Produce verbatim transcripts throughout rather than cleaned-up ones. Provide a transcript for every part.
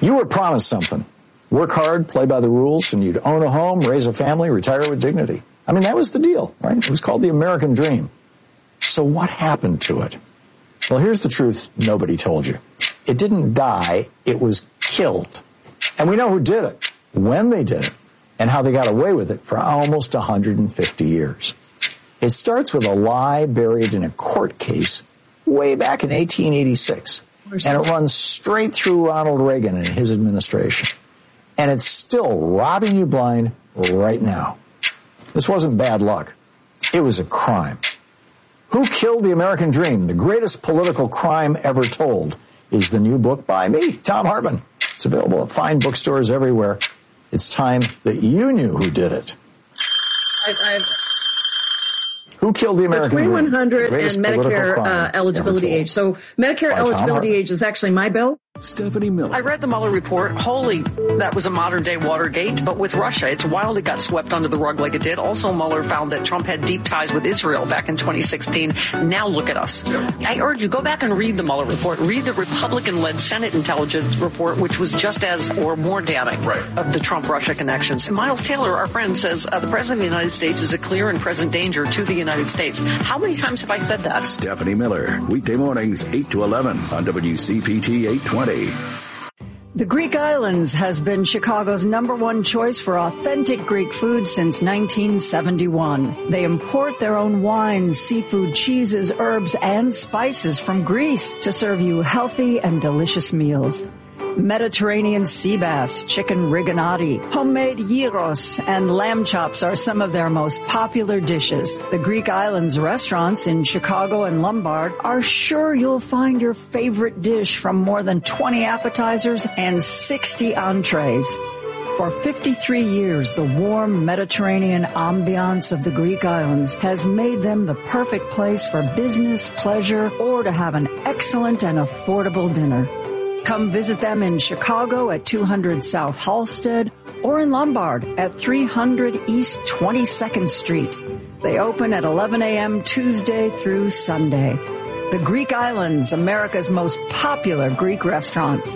You were promised something. Work hard, play by the rules, and you'd own a home, raise a family, retire with dignity. I mean, that was the deal, right? It was called the American dream. So what happened to it? Well, here's the truth nobody told you. It didn't die, it was killed. And we know who did it, when they did it, and how they got away with it for almost one hundred fifty years. It starts with a lie buried in a court case way back in eighteen eighty-six. And it runs straight through Ronald Reagan and his administration. And it's still robbing you blind right now. This wasn't bad luck. It was a crime. Who Killed the American Dream? The Greatest Political Crime Ever Told is the new book by me, Thom Hartmann. It's available at fine bookstores everywhere. It's time that you knew who did it. I've, I've Who Killed the American Dream? twenty-one hundred and Medicare uh, eligibility age. So Medicare eligibility age is actually my bill. Stephanie Miller. I read the Mueller report. Holy, that was a modern-day Watergate. But with Russia, it's wild it got swept under the rug like it did. Also, Mueller found that Trump had deep ties with Israel back in twenty sixteen. Now look at us. I urge you, go back and read the Mueller report. Read the Republican-led Senate intelligence report, which was just as or more damning right. of the Trump-Russia connections. Miles Taylor, our friend, says uh, the President of the United States is a clear and present danger to the United States. How many times have I said that? Stephanie Miller, weekday mornings, eight to eleven on W C P T eight twenty. The Greek Islands has been Chicago's number one choice for authentic Greek food since nineteen seventy-one. They import their own wines, seafood, cheeses, herbs, and spices from Greece to serve you healthy and delicious meals. Mediterranean sea bass, chicken rigatoni, homemade gyros, and lamb chops are some of their most popular dishes. The Greek Islands restaurants in Chicago and Lombard are sure you'll find your favorite dish from more than twenty appetizers and sixty entrees. For fifty-three years, the warm Mediterranean ambiance of the Greek Islands has made them the perfect place for business, pleasure, or to have an excellent and affordable dinner. Come visit them in Chicago at two hundred South Halsted or in Lombard at three hundred East twenty-second Street. They open at eleven a.m. Tuesday through Sunday. The Greek Islands, America's most popular Greek restaurants.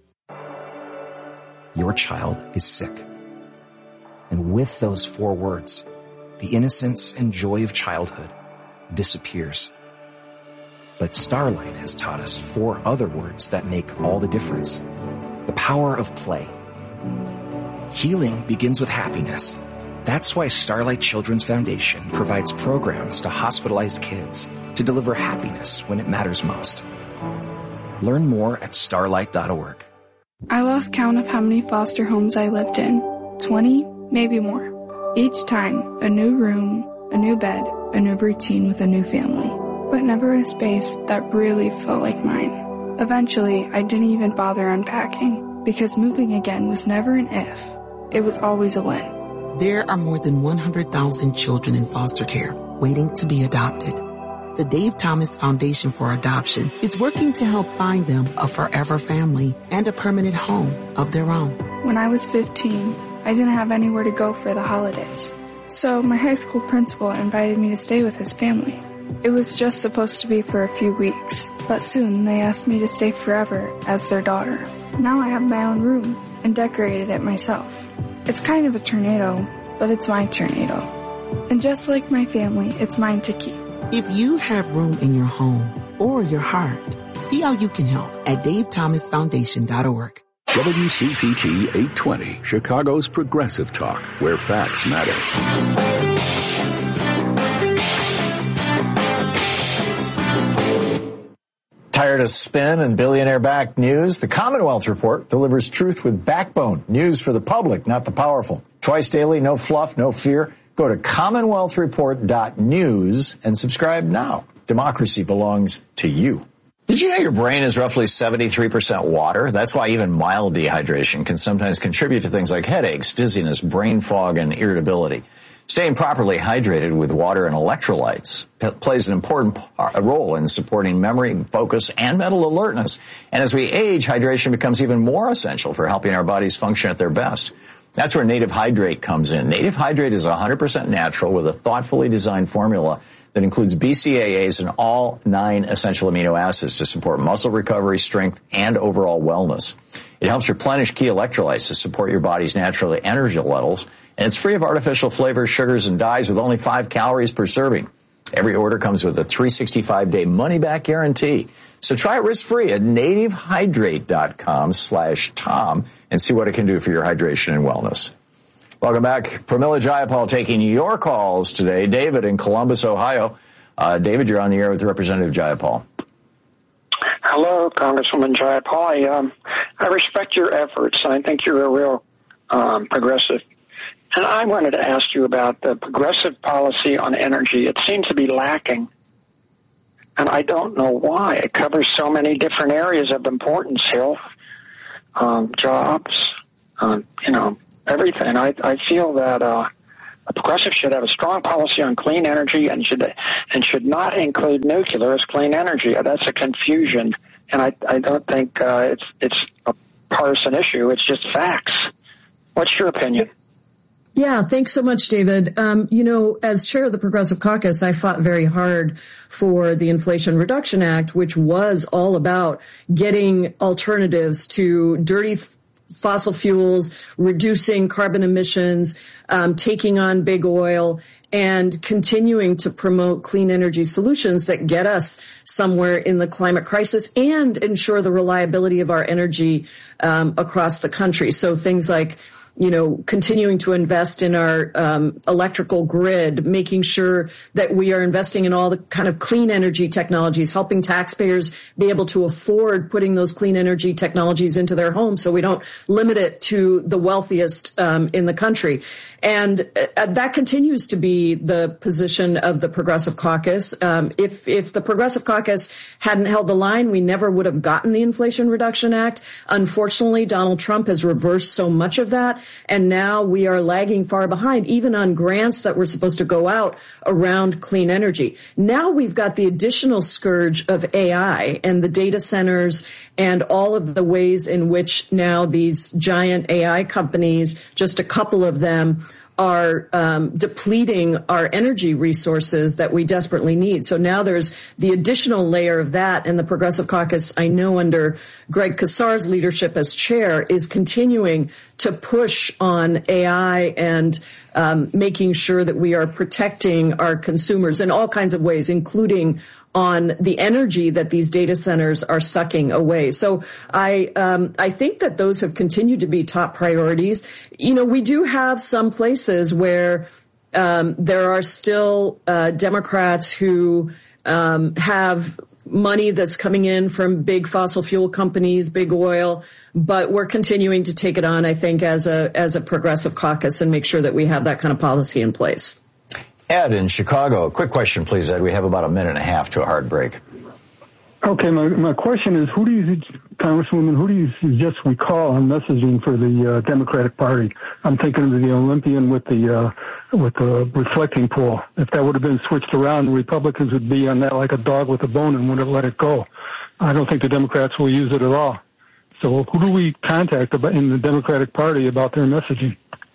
Your child is sick. And with those four words, the innocence and joy of childhood disappears. But Starlight has taught us four other words that make all the difference. The power of play. Healing begins with happiness. That's why Starlight Children's Foundation provides programs to hospitalized kids to deliver happiness when it matters most. Learn more at starlight dot org. I lost count of how many foster homes I lived in. twenty, maybe more. Each time, a new room, a new bed, a new routine with a new family. But never a space that really felt like mine. Eventually, I didn't even bother unpacking, because moving again was never an if. It was always a when. There are more than one hundred thousand children in foster care waiting to be adopted. The Dave Thomas Foundation for Adoption is working to help find them a forever family and a permanent home of their own. When I was fifteen, I didn't have anywhere to go for the holidays. So my high school principal invited me to stay with his family. It was just supposed to be for a few weeks, but soon they asked me to stay forever as their daughter. Now I have my own room and decorated it myself. It's kind of a tornado, but it's my tornado. And just like my family, it's mine to keep. If you have room in your home or your heart, see how you can help at dave thomas foundation dot org. W C P T eight twenty, Chicago's progressive talk, where facts matter. Tired of spin and billionaire-backed news? The Commonwealth Report delivers truth with backbone. News for the public, not the powerful. Twice daily, no fluff, no fear. Go to commonwealth report dot news and subscribe now. Democracy belongs to you. Did you know your brain is roughly seventy-three percent water? That's why even mild dehydration can sometimes contribute to things like headaches, dizziness, brain fog, and irritability. Staying properly hydrated with water and electrolytes plays an important role in supporting memory, focus, and mental alertness. And as we age, hydration becomes even more essential for helping our bodies function at their best. That's where Native Hydrate comes in. Native Hydrate is one hundred percent natural with a thoughtfully designed formula that includes B C A As and all nine essential amino acids to support muscle recovery, strength, and overall wellness. It helps replenish key electrolytes to support your body's natural energy levels, and it's free of artificial flavors, sugars, and dyes with only five calories per serving. Every order comes with a three hundred sixty-five day money-back guarantee. So try it risk-free at nativehydrate.com slash Tom and see what it can do for your hydration and wellness. Welcome back. Pramila Jayapal taking your calls today. David in Columbus, Ohio. Uh, David, you're on the air with Representative Jayapal. Hello, Congresswoman Jayapal. I, um, I respect your efforts. I think you're a real um, progressive. And I wanted to ask you about the progressive policy on energy. It seems to be lacking. And I don't know why. It covers so many different areas of importance, health, um, jobs, um, you know, everything. I, I feel that uh, a progressive should have a strong policy on clean energy and should and should not include nuclear as clean energy. That's a confusion, and I, I don't think uh, it's it's a partisan issue. It's just facts. What's your opinion? Yeah, thanks so much, David. Um, you know, as chair of the Progressive Caucus, I fought very hard for the Inflation Reduction Act, which was all about getting alternatives to dirty f- fossil fuels, reducing carbon emissions, um, taking on big oil, and continuing to promote clean energy solutions that get us somewhere in the climate crisis and ensure the reliability of our energy um, across the country. So things like, you know, continuing to invest in our um, electrical grid, making sure that we are investing in all the kind of clean energy technologies, helping taxpayers be able to afford putting those clean energy technologies into their homes so we don't limit it to the wealthiest um, in the country. And uh, that continues to be the position of the Progressive Caucus. Um, if, if the Progressive Caucus hadn't held the line, we never would have gotten the Inflation Reduction Act. Unfortunately, Donald Trump has reversed so much of that. And now we are lagging far behind, even on grants that were supposed to go out around clean energy. Now we've got the additional scourge of A I and the data centers and all of the ways in which now these giant A I companies, just a couple of them, are um, depleting our energy resources that we desperately need. So now there's the additional layer of that, and the Progressive Caucus, I know under Greg Casar's leadership as chair, is continuing to push on A I and um, making sure that we are protecting our consumers in all kinds of ways, including on the energy that these data centers are sucking away. So I, um, I think that those have continued to be top priorities. You know, we do have some places where, um, there are still, uh, Democrats who, um, have money that's coming in from big fossil fuel companies, big oil, but we're continuing to take it on, I think, as a, as a progressive caucus and make sure that we have that kind of policy in place. Ed in Chicago. Quick question, please, Ed. We have about a minute and a half to a hard break. Okay, my my question is, who do you, Congresswoman, who do you suggest we call on messaging for the uh, Democratic Party? I'm thinking of the Olympian with the uh, with the reflecting pool. If that would have been switched around, the Republicans would be on that like a dog with a bone and wouldn't let it go. I don't think the Democrats will use it at all. So who do we contact about in the Democratic Party about their messaging?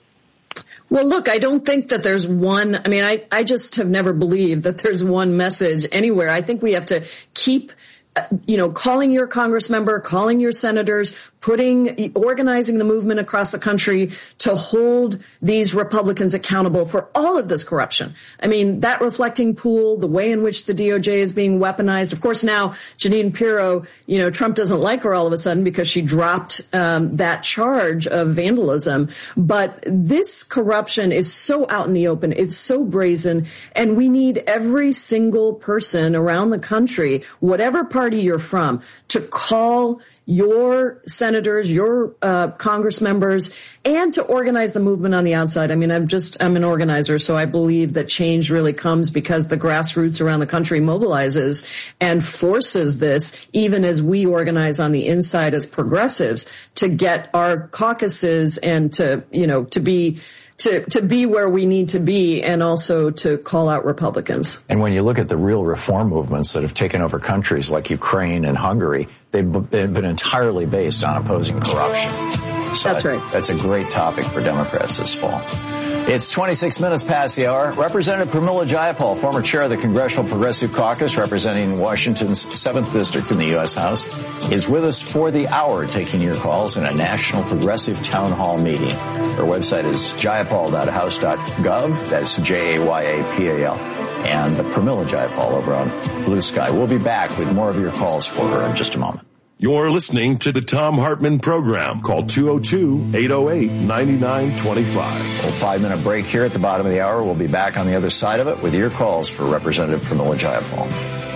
Well, look, I don't think that there's one, I mean, I, I just have never believed that there's one message anywhere. I think we have to keep, uh, you know, calling your Congress member, calling your senators, putting, organizing the movement across the country to hold these Republicans accountable for all of this corruption. I mean, that reflecting pool, the way in which the D O J is being weaponized. Of course, now Jeanine Pirro, you know, Trump doesn't like her all of a sudden because she dropped um, that charge of vandalism. But this corruption is so out in the open. It's so brazen. And we need every single person around the country, whatever party you're from, to call your senators, your uh Congress members, and to organize the movement on the outside. I mean, I'm just, I'm an organizer, so I believe that change really comes because the grassroots around the country mobilizes and forces this, even as we organize on the inside as progressives, to get our caucuses and to, you know, to be To, to be where we need to be and also to call out Republicans. And when you look at the real reform movements that have taken over countries like Ukraine and Hungary, they've been entirely based on opposing corruption. So that's right. That's a great topic for Democrats this fall. It's twenty-six minutes past the hour. Representative Pramila Jayapal, former chair of the Congressional Progressive Caucus, representing Washington's seventh District in the U S House, is with us for the hour, taking your calls in a National Progressive Town Hall meeting. Her website is jayapal dot house dot gov. That's J A Y A P A L. And Pramila Jayapal over on Blue Sky. We'll be back with more of your calls for her in just a moment. You're listening to the Thom Hartmann Program. Call two oh two, eight oh eight, nine nine two five. A five-minute break here at the bottom of the hour. We'll be back on the other side of it with your calls for Representative Pramila Jayapal.